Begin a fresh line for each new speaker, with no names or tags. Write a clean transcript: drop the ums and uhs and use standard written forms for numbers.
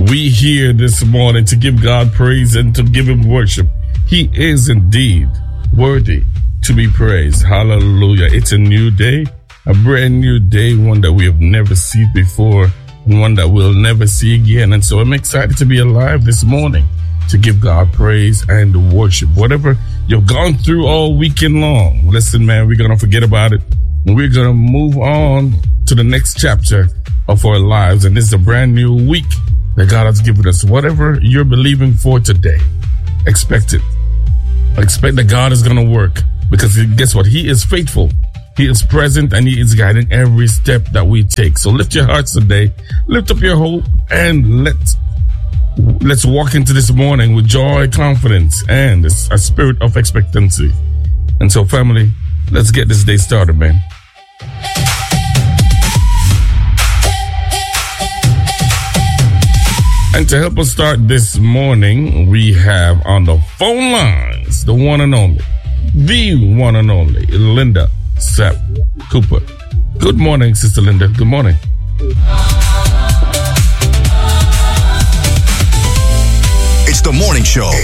We here this morning to give God praise and to give him worship. He is indeed worthy to be praised. Hallelujah. It's a new day, a brand new day, one that we have never seen before and one that we'll never see again. And so I'm excited to be alive this morning to give God praise and worship. Whatever you've gone through all weekend long, listen, man, we're going to forget about it. We're going to move on to the next chapter of our lives. And this is a brand new week that God has given us. Whatever you're believing for today, expect it. Expect that God is going to work, because guess what? He is faithful. He is present and he is guiding every step that we take. So lift your hearts today, lift up your hope, and let's walk into this morning with joy, confidence, and a spirit of expectancy. And so, family, let's get this day started, man. And to help us start this morning, we have on the phone lines the one and only, Linda Sapp Cooper. Good morning, Sister Linda. Good morning.
It's the morning show